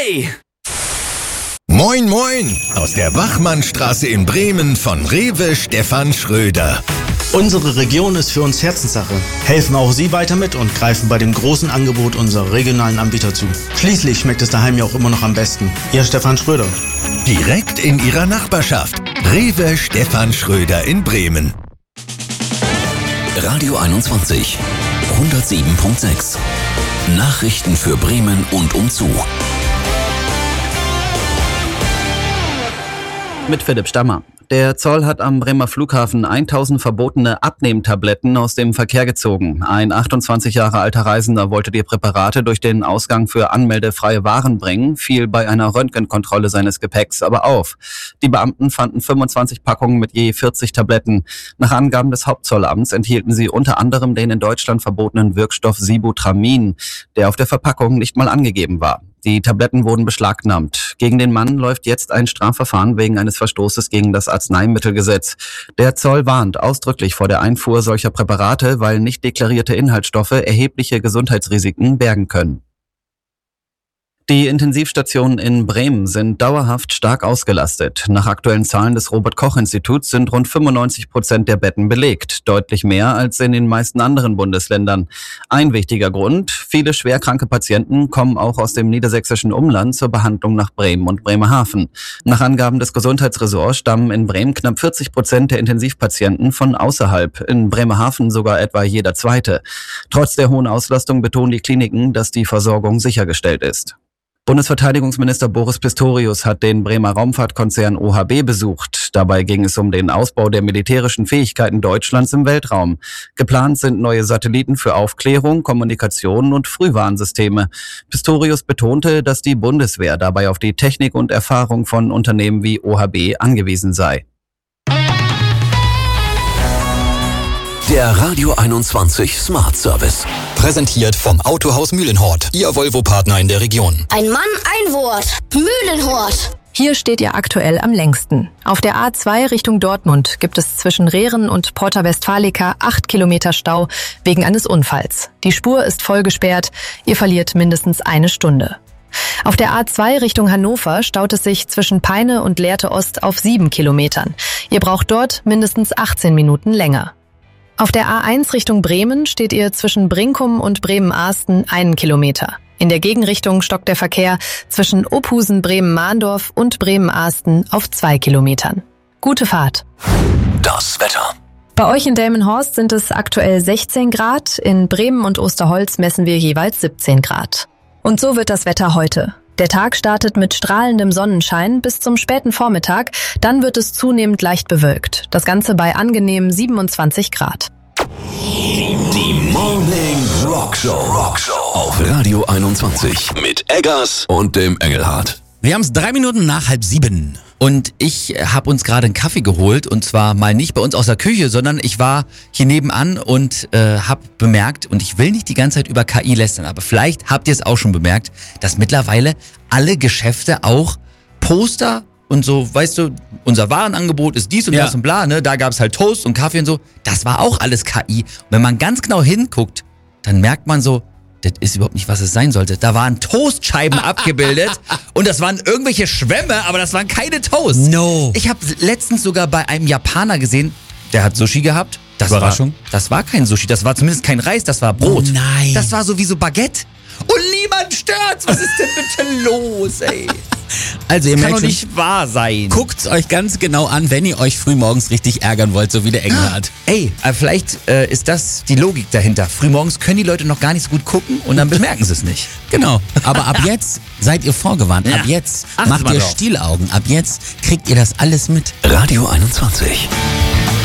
Hey! Moin moin aus der Wachmannstraße in Bremen von Rewe Stefan Schröder. Unsere Region ist für uns Herzenssache. Helfen auch Sie weiter mit und greifen bei dem großen Angebot unserer regionalen Anbieter zu. Schließlich schmeckt es daheim ja auch immer noch am besten. Ihr Stefan Schröder. Direkt in Ihrer Nachbarschaft. Rewe Stefan Schröder in Bremen. Radio 21 107.6 Nachrichten für Bremen und umzu. Mit Philipp Stammer. Der Zoll hat am Bremer Flughafen 1000 verbotene Abnehmtabletten aus dem Verkehr gezogen. Ein 28 Jahre alter Reisender wollte die Präparate durch den Ausgang für anmeldefreie Waren bringen, fiel bei einer Röntgenkontrolle seines Gepäcks aber auf. Die Beamten fanden 25 Packungen mit je 40 Tabletten. Nach Angaben des Hauptzollamts enthielten sie unter anderem den in Deutschland verbotenen Wirkstoff Sibutramine, der auf der Verpackung nicht mal angegeben war. Die Tabletten wurden beschlagnahmt. Gegen den Mann läuft jetzt ein Strafverfahren wegen eines Verstoßes gegen das Arzneimittelgesetz. Der Zoll warnt ausdrücklich vor der Einfuhr solcher Präparate, weil nicht deklarierte Inhaltsstoffe erhebliche Gesundheitsrisiken bergen können. Die Intensivstationen in Bremen sind dauerhaft stark ausgelastet. Nach aktuellen Zahlen des Robert-Koch-Instituts sind rund 95% der Betten belegt, deutlich mehr als in den meisten anderen Bundesländern. Ein wichtiger Grund: viele schwerkranke Patienten kommen auch aus dem niedersächsischen Umland zur Behandlung nach Bremen und Bremerhaven. Nach Angaben des Gesundheitsressorts stammen in Bremen knapp 40% der Intensivpatienten von außerhalb, in Bremerhaven sogar etwa jeder zweite. Trotz der hohen Auslastung betonen die Kliniken, dass die Versorgung sichergestellt ist. Bundesverteidigungsminister Boris Pistorius hat den Bremer Raumfahrtkonzern OHB besucht. Dabei ging es um den Ausbau der militärischen Fähigkeiten Deutschlands im Weltraum. Geplant sind neue Satelliten für Aufklärung, Kommunikation und Frühwarnsysteme. Pistorius betonte, dass die Bundeswehr dabei auf die Technik und Erfahrung von Unternehmen wie OHB angewiesen sei. Der Radio 21 Smart Service. Präsentiert vom Autohaus Mühlenhort, Ihr Volvo-Partner in der Region. Ein Mann, ein Wort. Mühlenhort. Hier steht ihr aktuell am längsten. Auf der A2 Richtung Dortmund gibt es zwischen Rehren und Porta Westfalica 8 Kilometer Stau wegen eines Unfalls. Die Spur ist voll gesperrt. Ihr verliert mindestens eine Stunde. Auf der A2 Richtung Hannover staut es sich zwischen Peine und Lehrte Ost auf 7 Kilometern. Ihr braucht dort mindestens 18 Minuten länger. Auf der A1 Richtung Bremen steht ihr zwischen Brinkum und Bremen-Ahsten 1 Kilometer. In der Gegenrichtung stockt der Verkehr zwischen Ophusen-Bremen-Mahndorf und Bremen-Ahsten auf 2 Kilometern. Gute Fahrt. Das Wetter. Bei euch in Delmenhorst sind es aktuell 16 Grad, in Bremen und Osterholz messen wir jeweils 17 Grad. Und so wird das Wetter heute. Der Tag startet mit strahlendem Sonnenschein bis zum späten Vormittag, dann wird es zunehmend leicht bewölkt. Das Ganze bei angenehmen 27 Grad. Die Morning Rockshow auf Radio 21 mit Eggers und dem Engelhardt. Wir haben es 3 Minuten nach 6:30 und ich habe uns gerade einen Kaffee geholt und zwar mal nicht bei uns aus der Küche, sondern ich war hier nebenan und habe bemerkt, und ich will nicht die ganze Zeit über KI lästern, aber vielleicht habt ihr es auch schon bemerkt, dass mittlerweile alle Geschäfte auch Poster und so, weißt du, unser Warenangebot ist dies und das und bla, ne? Da gab es halt Toast und Kaffee und so, das war auch alles KI. Und wenn man ganz genau hinguckt, dann merkt man so, das ist überhaupt nicht, was es sein sollte. Da waren Toastscheiben abgebildet und das waren irgendwelche Schwämme, aber das waren keine Toast. No. Ich habe letztens sogar bei einem Japaner gesehen, der hat Sushi gehabt. Überraschung. Das war kein Sushi, das war zumindest kein Reis, das war Brot. Oh nein. Das war so wie so Baguette. Und niemand stört's. Was ist denn bitte los, ey? Also ihr Kann merkt doch schon, nicht wahr sein. guckt's euch ganz genau an, wenn ihr euch frühmorgens richtig ärgern wollt, so wie der Engelhardt. Ey, vielleicht ist das die Logik dahinter. Frühmorgens können die Leute noch gar nicht so gut gucken und dann bemerken sie es nicht. Genau, aber ab jetzt seid ihr vorgewarnt. Ab jetzt Achtet macht mal ihr drauf. Stielaugen. Ab jetzt kriegt ihr das alles mit. Radio 21.